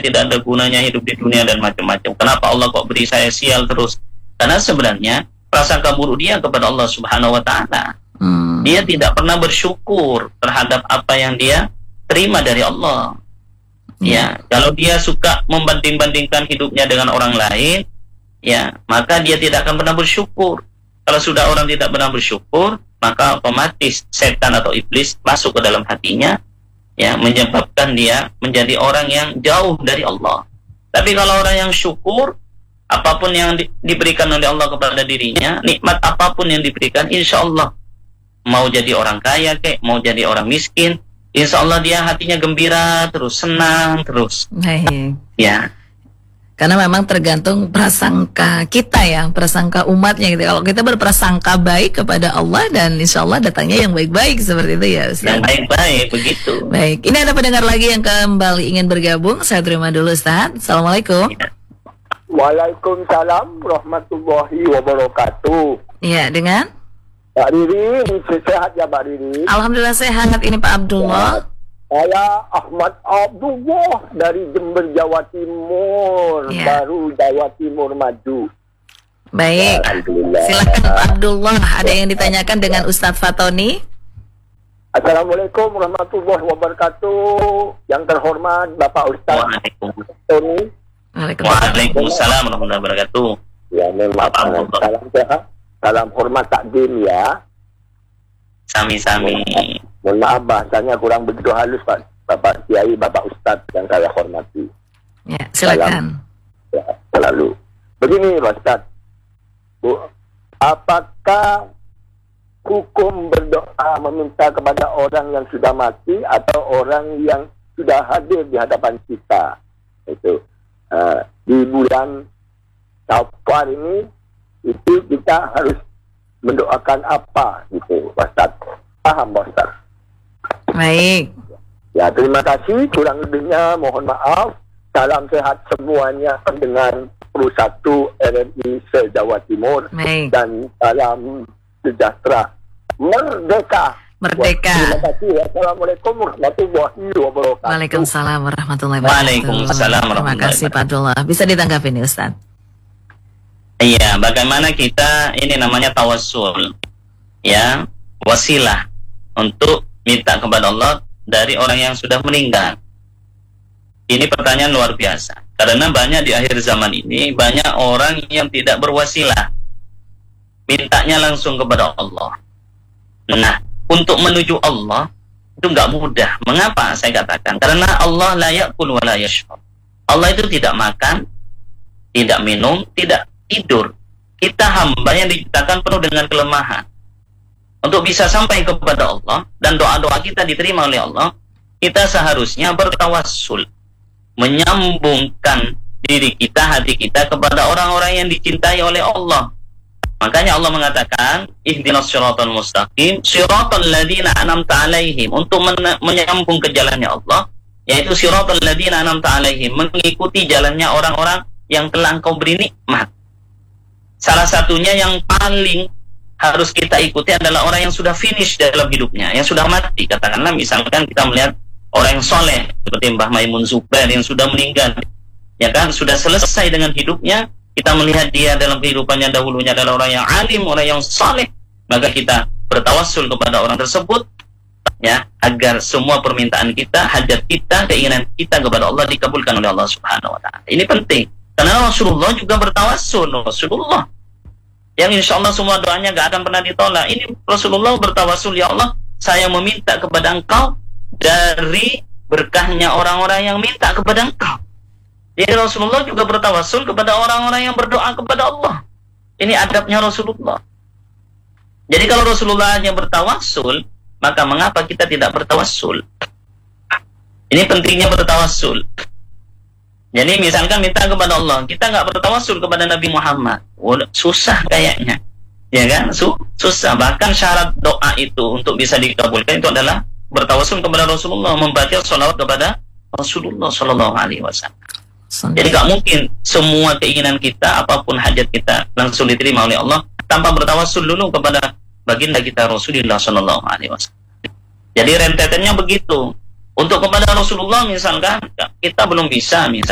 tidak ada gunanya hidup di dunia dan macam-macam. Kenapa Allah kok beri saya sial terus? Karena sebenarnya prasangka buruk dia kepada Allah Subhanahu wa taala. Dia tidak pernah bersyukur terhadap apa yang dia terima dari Allah. Ya, kalau dia suka membanding-bandingkan hidupnya dengan orang lain, ya, maka dia tidak akan pernah bersyukur. Kalau sudah orang tidak pernah bersyukur, maka otomatis setan atau iblis masuk ke dalam hatinya, ya, menyebabkan dia menjadi orang yang jauh dari Allah. Tapi kalau orang yang syukur, apapun yang diberikan oleh Allah kepada dirinya, nikmat apapun yang diberikan, insya Allah, mau jadi orang kaya kek, mau jadi orang miskin, insya Allah dia hatinya gembira terus, senang terus. Baik. Ya. Karena memang tergantung prasangka kita ya, prasangka umatnya gitu. Kalau kita berprasangka baik kepada Allah, dan insya Allah datangnya yang baik-baik seperti itu ya Ustaz. Yang baik-baik begitu. Baik, ini ada pendengar lagi yang kembali ingin bergabung. Saya terima dulu Ustaz. Assalamualaikum. Ya. Waalaikumsalam warahmatullahi wabarakatuh. Iya, dengan Pak Riri, sehat ya Pak Riri? alhamdulillah sehat. Ini Pak Abdullah. Saya Ahmad Abdullah dari Jember, Jawa Timur. Ya. Baru Jawa Timur maju. Baik, Alhamdulillah. silakan Pak Abdullah. Ada yang ditanyakan dengan Ustadz Fatoni? Assalamualaikum warahmatullahi wabarakatuh. Yang terhormat Bapak Ustadz Tony. Waalaikumsalam warahmatullahi wabarakatuh. Ya, memang salam sehat, salam hormat takdim ya. Sami-sami. Mohon maaf bahasanya kurang begitu halus Pak, Bapak Kiai, Bapak Ustadz yang saya hormati. Ya, silakan. Ya, selalu. Begini Pak Ustadz, Bu, apakah hukum berdoa meminta kepada orang yang sudah mati atau orang yang sudah hadir di hadapan kita? Itu di bulan Syawal ini, itu kita harus mendoakan apa gitu, Pak Ustadz? Paham Pak Ustadz? Baik. Ya, terima kasih. Kurang lebihnya mohon maaf. Salam sehat semuanya dengan Pro1 RRI se-Jawa Timur. Baik. Dan salam sejahtera. Merdeka. Merdeka. Terima kasih. Assalamualaikum warahmatullahi wabarakatuh. Waalaikumsalam warahmatullahi wabarakatuh. Waalaikumsalam Terima warahmatullahi kasih Pak Abdullah. Bisa ditanggapi nih Ustaz? Iya, bagaimana kita, ini namanya tawassul, ya, wasilah untuk minta kepada Allah dari orang yang sudah meninggal. Ini pertanyaan luar biasa, karena banyak di akhir zaman ini banyak orang yang tidak berwasilah, mintanya langsung kepada Allah. Nah, untuk menuju Allah itu nggak mudah. Mengapa saya katakan? Karena Allah la ya'kul wa la yash'ur. Allah itu tidak makan, tidak minum, tidak tidur. Kita hamba yang diciptakan penuh dengan kelemahan. Untuk bisa sampai kepada Allah dan doa-doa kita diterima oleh Allah, kita seharusnya bertawassul, menyambungkan diri kita, hati kita kepada orang-orang yang dicintai oleh Allah. Makanya Allah mengatakan, ihdinas siratal mustaqim, siratal ladzina an'amta 'alaihim, untuk menyambung ke jalannya Allah, yaitu siratal ladzina an'amta 'alaihim, mengikuti jalannya orang-orang yang telah Engkau beri nikmat. Salah satunya yang paling harus kita ikuti adalah orang yang sudah finish dalam hidupnya, yang sudah mati. Katakanlah misalkan kita melihat orang yang soleh seperti Mbah Maimun Zubair yang sudah meninggal, ya kan, sudah selesai dengan hidupnya. Kita melihat dia dalam kehidupannya dahulunya adalah orang yang alim, orang yang soleh, maka kita bertawassul kepada orang tersebut, ya, agar semua permintaan kita, hajat kita, keinginan kita kepada Allah dikabulkan oleh Allah Subhanahu wa taala. Ini penting. Karena Rasulullah juga bertawassul, Rasulullah yang insya Allah semua doanya gak akan pernah ditolak. Ini Rasulullah bertawassul, ya Allah, saya meminta kepada Engkau dari berkahnya orang-orang yang minta kepada Engkau. Jadi Rasulullah juga bertawassul kepada orang-orang yang berdoa kepada Allah. Ini adabnya Rasulullah. Jadi kalau Rasulullah hanya bertawassul, maka mengapa kita tidak bertawassul? Ini pentingnya bertawassul. Jadi misalkan minta kepada Allah, kita nggak bertawassul kepada Nabi Muhammad, susah kayaknya, ya kan? Susah. Bahkan syarat doa itu untuk bisa dikabulkan itu adalah bertawassul kepada Rasulullah, membaca sholawat kepada Rasulullah Shallallahu Alaihi Wasallam. Jadi nggak mungkin semua keinginan kita, apapun hajat kita langsung diterima oleh Allah tanpa bertawassul dulu kepada baginda kita Rasulullah Shallallahu Alaihi Wasallam. Jadi rentetannya begitu. Untuk kepada Rasulullah misalkan kita belum bisa,